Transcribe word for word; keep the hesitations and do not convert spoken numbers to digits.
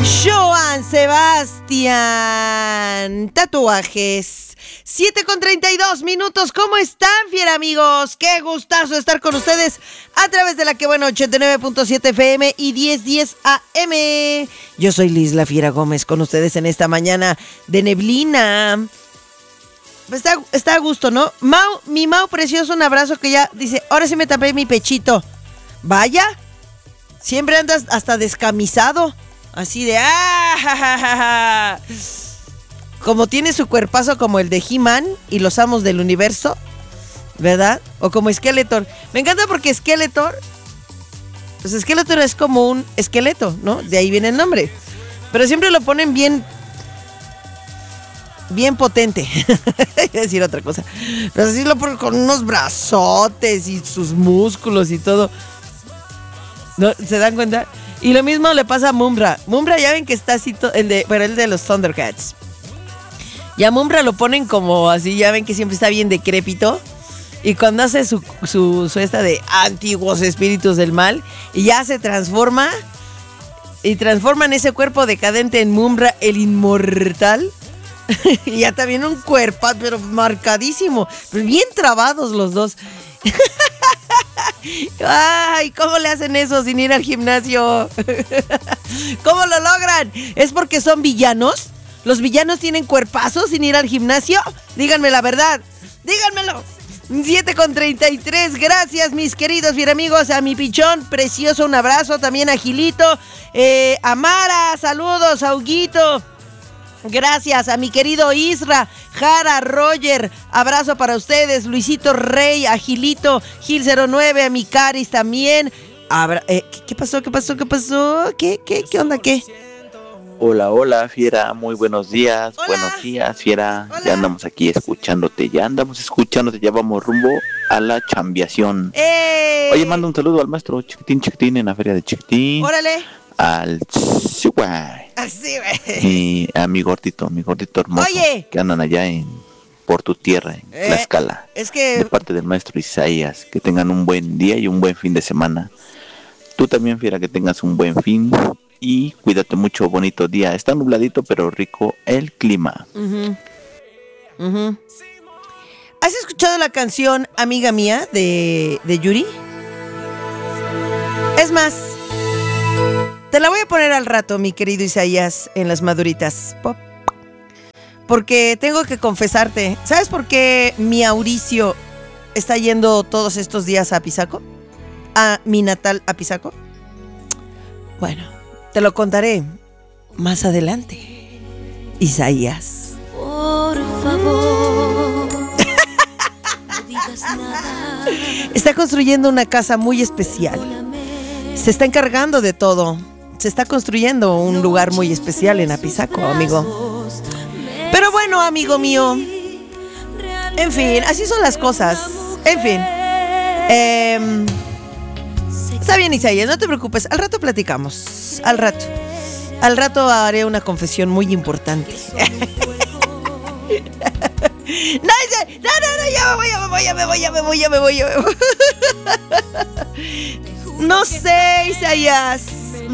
Joan Sebastián, tatuajes. siete con treinta y dos minutos. ¿Cómo están, fiera amigos? Qué gustazo estar con ustedes a través de la que bueno ochenta y nueve punto siete F M y diez diez A M. Yo soy Liz La Fiera Gómez con ustedes en esta mañana de neblina. Está, está a gusto, ¿no? Mau, mi Mau precioso, un abrazo que ya dice, ahora sí me tapé mi pechito. Vaya, siempre andas hasta descamisado. Así de ¡ah! Ja, ja, ja, ja. Como tiene su cuerpazo como el de He-Man y los amos del universo, ¿verdad? O como Skeletor. Me encanta porque Skeletor, pues Skeletor es como un esqueleto, ¿no? De ahí viene el nombre. Pero siempre lo ponen bien, bien potente. Iba a decir otra cosa. Pero así lo ponen con unos brazotes y sus músculos y todo. ¿No? ¿Se dan cuenta? Y lo mismo le pasa a Mumbra. Mumbra ya ven que está así, to- el de, pero el de los Thundercats. Y a Mumbra lo ponen como así, ya ven que siempre está bien decrépito. Y cuando hace su, su, su esta de antiguos espíritus del mal, y ya se transforma, y transforman ese cuerpo decadente en Mumbra, el inmortal. Y ya también un cuerpo, pero marcadísimo. Bien trabados los dos. Ay, ¿cómo le hacen eso sin ir al gimnasio? ¿Cómo lo logran? ¿Es porque son villanos? ¿Los villanos tienen cuerpazos sin ir al gimnasio? Díganme la verdad, díganmelo. siete con treinta y tres, gracias mis queridos bien amigos, a mi pichón precioso, un abrazo, también a Gilito, eh, a Mara, saludos, a Huguito. Gracias a mi querido Isra, Jara, Roger, abrazo para ustedes, Luisito Rey, a Gilito, Gil cero nueve, a mi Caris también. Abra- eh, ¿qué, ¿Qué pasó? ¿Qué pasó? ¿Qué pasó? ¿Qué, qué, qué onda? ¿Qué? Hola, hola, Fiera, muy buenos días, Hola. buenos días, Fiera, Hola. ya andamos aquí escuchándote, ya andamos escuchándote, ya vamos rumbo a la chambiación. ¡Eh! Oye, manda un saludo al maestro Chiquitín Chiquitín en la feria de Chiquitín, ¡Órale! al Chihuahua Así, güey. y a mi gordito, mi gordito hermoso, Oye. que andan allá en por tu tierra, en Eh, Tlaxcala, Es de que parte del maestro Isaías, que tengan un buen día y un buen fin de semana. Tú también, Fiera, que tengas un buen fin y cuídate mucho, bonito día. Está nubladito, pero rico el clima. Uh-huh. Uh-huh. ¿Has escuchado la canción Amiga Mía de, de Yuri? Es más, te la voy a poner al rato, mi querido Isaías, en las maduritas pop. Porque tengo que confesarte, ¿sabes por qué mi Mauricio está yendo todos estos días a Pisaco? A mi natal Apizaco. Bueno, te lo contaré más adelante, Isaías. Por favor, no digas nada. Está construyendo una casa muy especial. Se está encargando de todo. Se está construyendo un lugar muy especial en Apizaco, amigo. Pero bueno, amigo mío, en fin, así son las cosas. En fin. Eh, está bien, Isaías, no te preocupes. Al rato platicamos. Al rato. Al rato haré una confesión muy importante. No, ese- no, no, no, ya me voy, ya me voy, ya me voy, ya me voy, ya me voy, ya me voy. No sé, Isaías.